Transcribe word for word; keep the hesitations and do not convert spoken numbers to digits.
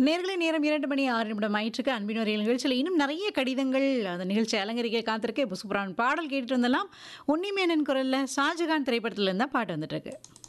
நேர்களை நேரம் இரண்டு மணி ஆறு நிமிடம் ஆயிற்றுக்கு அன்பினுடைய நிகழ்ச்சியில் இன்னும் நிறைய கடிதங்கள் அந்த நிகழ்ச்சி அலங்கரிக்க காத்திருக்க இப்போ சூப்பரான பாடல் கேட்டுட்டு வந்தலாம். உன்னிமேனன் குரல்ல ஷாஜகான் திரைப்படத்துல இருந்தா பாட்டு வந்துட்டு இருக்கு.